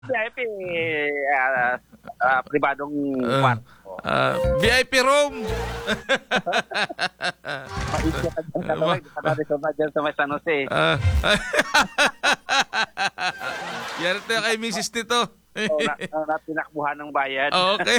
VIP, pribadong kwarto. VIP room. Maisya ka dyan sa Lawag. Sa dyan sa may San Jose. Yan ito yung kay Mrs. nito. Na tinakbuhan ng bayan. Okay.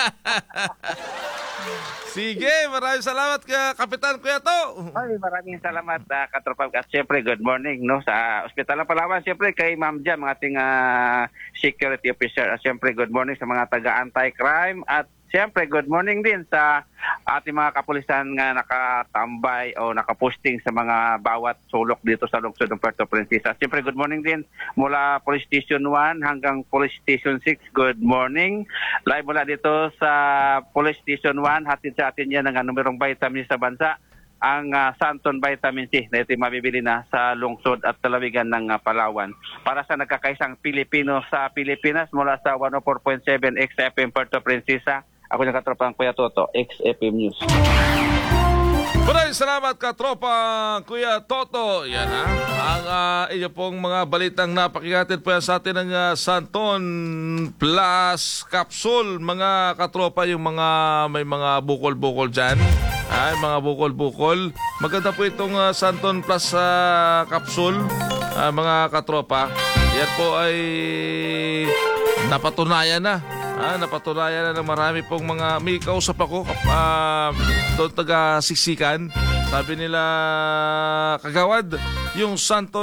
Sige, maraming salamat ka, Kapitan Kuya To. Ay, maraming salamat, Katropag. At siyempre, good morning no sa Ospital ng Palawan. Siyempre, kay Ma'am Jam, ang ating security officer. At siyempre, good morning sa mga taga-anti-crime. At siyempre, good morning din sa ating mga kapulisan nga nakatambay o nakaposting sa mga bawat sulok dito sa lungsod ng Puerto Princesa. Siyempre, good morning din mula Police Station 1 hanggang Police Station 6. Good morning. Live mula dito sa Police Station 1. Hatid sa atin yan ang numerong vitamin sa bansa. Ang Santon Vitamin C na ito mabibili na sa lungsod at talawigan ng Palawan. Para sa nagkakaisang Pilipino sa Pilipinas mula sa 104.7 XFM Puerto Princesa. Ako yung katropang Kuya Toto, XFM News. Maraming salamat, Katropang Kuya Toto. Yan ang inyo pong mga balitang napakinggan po yan sa atin ng Santon Plus Capsule. Mga katropa, yung may mga bukol-bukol dyan. Ay, mga bukol-bukol. Maganda po itong Santon Plus Capsule, mga katropa. Yan po ay napatunayan na. Napatunayan na ng marami pong mga... May kausap ako doon taga-siksikan. Sabi nila, Kagawad, yung Santon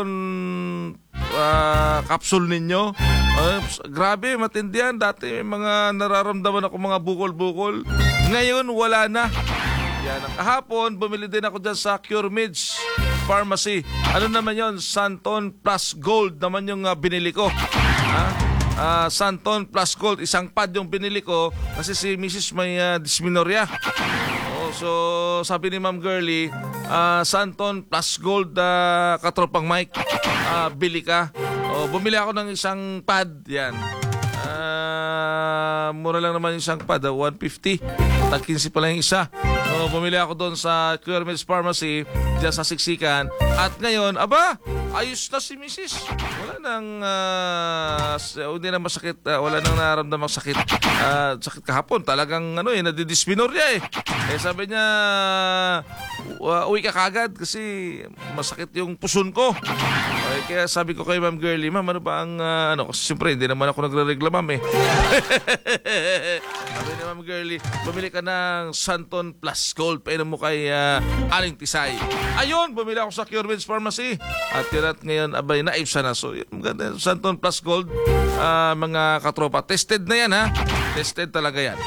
capsule ninyo, grabe, matindihan. Dati may mga nararamdaman ako mga bukol-bukol. Ngayon, wala na. Yan. Kahapon, bumili din ako dyan sa Cure Meds Pharmacy. Ano naman yon? Santon Plus Gold naman yung binili ko. Santon Plus Gold, isang pad yung binili ko kasi si Mrs. may dysmenorrhea. So sabi ni Ma'am Girlie, Santon Plus Gold, Katropang Mike, bili ka. Bumili ako ng isang pad. Yan. Mura lang naman yung isang pad, 150. Tag 15 pa lang yung isa. So bumili ako doon sa Cure Meds Pharmacy dyan sa Siksikan. At ngayon, ayos na si Mrs. Wala nang hindi na masakit, wala nang nararamdamang sakit. Sakit kahapon, talagang nadidysmenorrhea eh. Sabi niya, uwi ka kagad kasi masakit yung puson ko. Kaya sabi ko kay Ma'am Girlie, Ma'am, ano ba ang kasi siyempre hindi naman ako nagre-regla, Ma'am eh. Sabi ni Ma'am Girlie, bumili ka ng Santon Plus Gold, painom mo kay Aling Tisay. Ayun, bumili ako sa Cure Meds Pharmacy. At yun at ngayon, naibsa na. So, yung maganda, Santon Plus Gold, mga katropa. Tested na yan, ha? Tested talaga yan.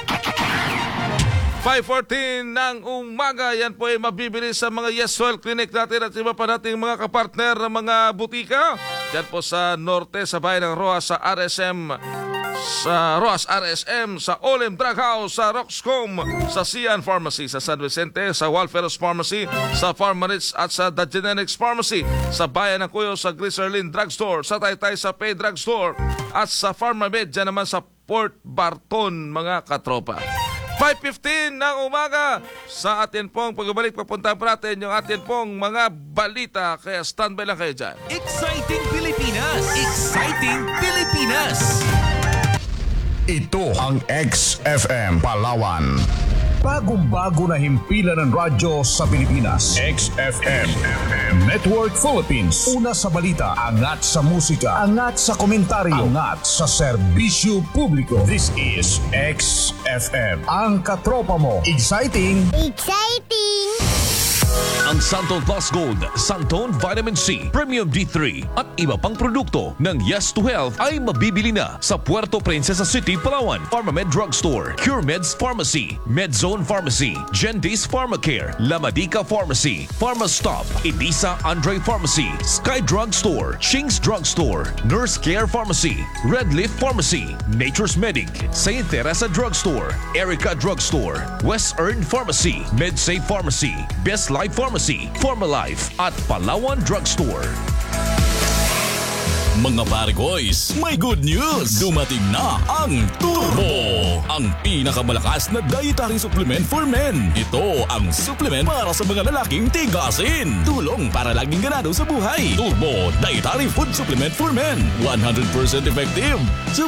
5:14 ng umaga, yan po ay mabibili sa mga Yeswell Clinic natin at iba pa nating mga kapartner ng mga butika. Yan po sa norte, sa bayan ng Roas, sa RSM, sa Roas RSM, sa Olem Drug House, sa Roxcom, sa Sian Pharmacy, sa San Vicente, sa Walferos Pharmacy, sa Pharmaritz at sa The Genetics Pharmacy, sa bayan ng Cuyo, sa Glycerin Drugstore, sa Taytay, sa Pay Drugstore, at sa Pharmamed, dyan naman sa Port Barton, mga katropa. 5:15 ng umaga, sa atin pong pagbabalik, papunta pa natin yung atin pong mga balita. Kaya standby lang kayo dyan. Exciting Pilipinas! Exciting Pilipinas! Ito ang XFM Palawan. Bagong-bago na himpilan ng radyo sa Pilipinas. XFM Network Philippines. Una sa balita, angat sa musika, angat sa komentaryo, angat sa serbisyo publiko. This is XFM. Ang katropa mo. Exciting! Exciting! Ang Santon Plus Gold, Santon Vitamin C, Premium D3 at iba pang produkto ng Yes to Health ay mabibili na sa Puerto Princesa City, Palawan, Pharmamed Drugstore, Cure Meds Pharmacy, Medzone Pharmacy, Gendis Pharmacare, Lamadika Pharmacy, Pharmastop, Edisa Andre Pharmacy, Sky Drugstore, Ching's Drugstore, Nurse Care Pharmacy, Red Leaf Pharmacy, Nature's Medic, St. Teresa Drugstore, Erica Drugstore, West Earn Pharmacy, MedSafe Pharmacy, Best Life Pharmacy, Pharmalife at Palawan Drugstore. Mga pare boys, may good news! Dumating na ang Turbo! Ang pinakamalakas na dietary supplement for men. Ito ang supplement para sa mga lalaking tigasin. Tulong para laging ganado sa buhay. Turbo Dietary Food Supplement for Men. 100% effective.